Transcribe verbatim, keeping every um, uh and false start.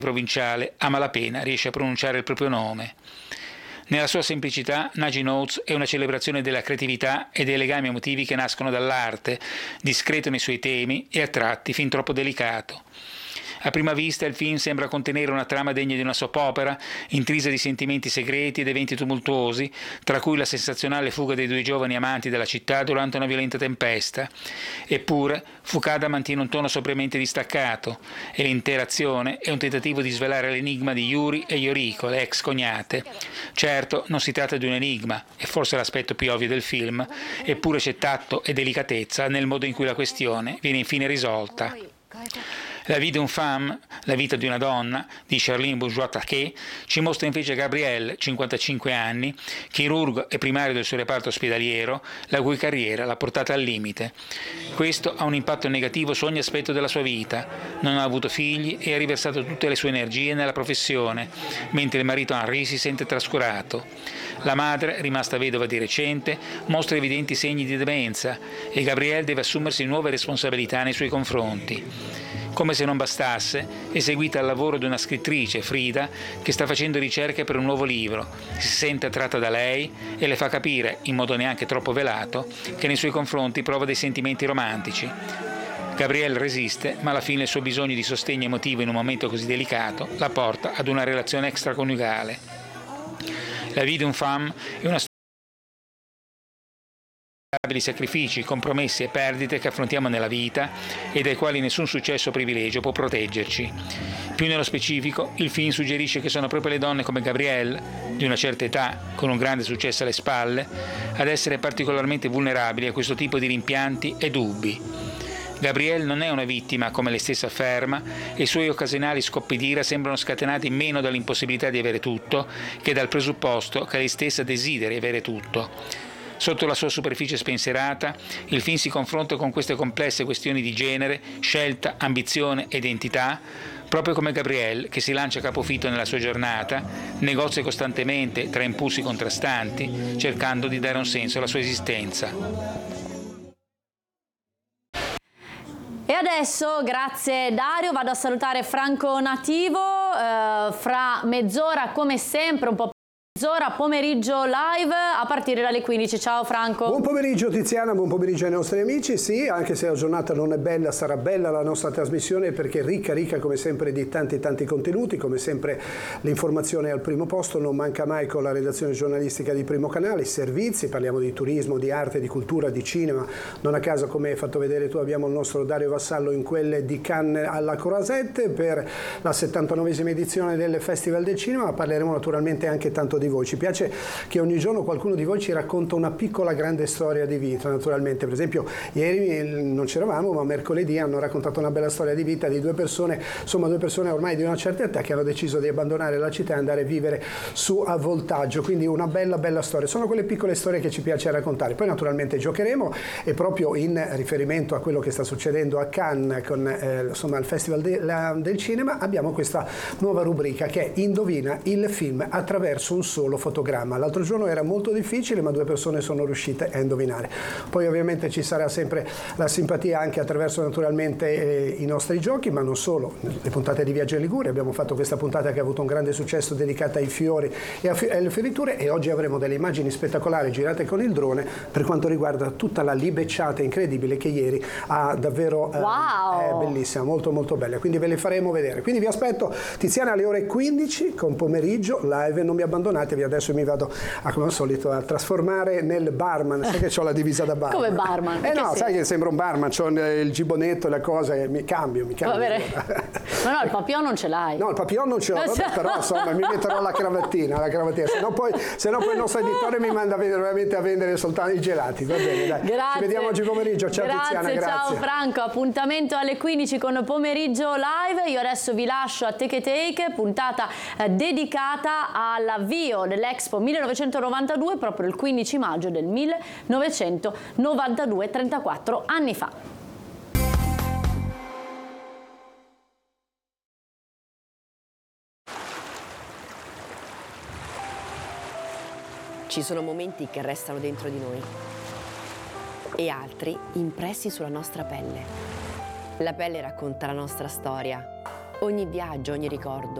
provinciale a malapena riesce a pronunciare il proprio nome. Nella sua semplicità, Nagi Notes è una celebrazione della creatività e dei legami emotivi che nascono dall'arte, discreto nei suoi temi e a tratti fin troppo delicato. A prima vista il film sembra contenere una trama degna di una soap opera, intrisa di sentimenti segreti ed eventi tumultuosi, tra cui la sensazionale fuga dei due giovani amanti dalla città durante una violenta tempesta. Eppure Fukada mantiene un tono sobriamente distaccato e l'intera azione è un tentativo di svelare l'enigma di Yuri e Yoriko, le ex cognate. Certo, non si tratta di un enigma, è forse l'aspetto più ovvio del film, eppure c'è tatto e delicatezza nel modo in cui la questione viene infine risolta. La vie d'une femme, la vita di una donna, di Charlene Bourgeois-Taquet, ci mostra invece Gabrielle, cinquantacinque anni, chirurgo e primario del suo reparto ospedaliero, la cui carriera l'ha portata al limite. Questo ha un impatto negativo su ogni aspetto della sua vita. Non ha avuto figli e ha riversato tutte le sue energie nella professione, mentre il marito Henri si sente trascurato. La madre, rimasta vedova di recente, mostra evidenti segni di demenza e Gabrielle deve assumersi nuove responsabilità nei suoi confronti. Come se non bastasse, è seguita al lavoro di una scrittrice, Frida, che sta facendo ricerche per un nuovo libro. Si sente attratta da lei e le fa capire, in modo neanche troppo velato, che nei suoi confronti prova dei sentimenti romantici. Gabrielle resiste, ma alla fine il suo bisogno di sostegno emotivo in un momento così delicato la porta ad una relazione extraconiugale. La vie d'une femme è una sacrifici, compromessi e perdite che affrontiamo nella vita e dai quali nessun successo o privilegio può proteggerci. Più nello specifico, il film suggerisce che sono proprio le donne come Gabrielle, di una certa età, con un grande successo alle spalle, ad essere particolarmente vulnerabili a questo tipo di rimpianti e dubbi. Gabrielle non è una vittima, come lei stessa afferma, e i suoi occasionali scoppi d'ira sembrano scatenati meno dall'impossibilità di avere tutto che dal presupposto che lei stessa desideri avere tutto. Sotto la sua superficie spensierata, il film si confronta con queste complesse questioni di genere, scelta, ambizione e identità, proprio come Gabrielle, che si lancia a capofitto nella sua giornata, negozia costantemente tra impulsi contrastanti, cercando di dare un senso alla sua esistenza. E adesso, grazie Dario, vado a salutare Franco Nativo, eh, fra mezz'ora come sempre, un po' mezz'ora, pomeriggio live a partire dalle quindici. Ciao Franco. Buon pomeriggio Tiziana, buon pomeriggio ai nostri amici. Sì, anche se la giornata non è bella, sarà bella la nostra trasmissione perché è ricca, ricca come sempre di tanti tanti contenuti, come sempre l'informazione è al primo posto, non manca mai con la redazione giornalistica di Primo Canale, servizi, parliamo di turismo, di arte, di cultura, di cinema. Non a caso, come hai fatto vedere tu, abbiamo il nostro Dario Vassallo in quelle di Cannes alla Croisette per la settantanovesima edizione del Festival del Cinema, ma parleremo naturalmente anche tanto di voi. Ci piace che ogni giorno qualcuno di voi ci racconta una piccola grande storia di vita, naturalmente. Per esempio ieri non c'eravamo, ma mercoledì hanno raccontato una bella storia di vita di due persone, insomma due persone ormai di una certa età che hanno deciso di abbandonare la città e andare a vivere su a Voltaggio, quindi una bella bella storia. Sono quelle piccole storie che ci piace raccontare. Poi naturalmente giocheremo e proprio in riferimento a quello che sta succedendo a Cannes con eh, insomma il Festival de, la, del Cinema abbiamo questa nuova rubrica che è Indovina il film attraverso un solo fotogramma. L'altro giorno era molto difficile, ma due persone sono riuscite a indovinare. Poi ovviamente ci sarà sempre la simpatia anche attraverso naturalmente eh, i nostri giochi, ma non solo. Le puntate di Viaggio in Liguria, abbiamo fatto questa puntata che ha avuto un grande successo dedicata ai fiori e alle fioriture e oggi avremo delle immagini spettacolari girate con il drone per quanto riguarda tutta la libecciata incredibile che ieri ha davvero eh, wow. è bellissima, molto molto bella, quindi ve le faremo vedere. Quindi vi aspetto Tiziana alle ore quindici con pomeriggio live, non mi abbandonatevi. Adesso mi vado a, come al solito a trasformare nel barman, sai che ho la divisa da barman. Come barman? Eh no, sei? sai che sembra un barman, ho il gibbonetto e le cose, mi cambio, mi cambio. Ma no, il papillon non ce l'hai. No, il papillon non ce l'ho, vabbè, però insomma mi metterò la cravattina, la cravattina, se no poi, se no poi il nostro editore mi manda veramente a vendere soltanto i gelati, va bene, dai. Grazie. Ci vediamo oggi pomeriggio, ciao grazie, Tiziana, grazie. Ciao Franco, appuntamento alle quindici con pomeriggio live, io adesso vi lascio a Take a Take, puntata eh, dedicata all'avvio dell'Expo millenovecentonovantadue, proprio il quindici maggio del millenovecentonovantadue, trentaquattro anni fa. Ci sono momenti che restano dentro di noi e altri impressi sulla nostra pelle. La pelle racconta la nostra storia Ogni viaggio, ogni ricordo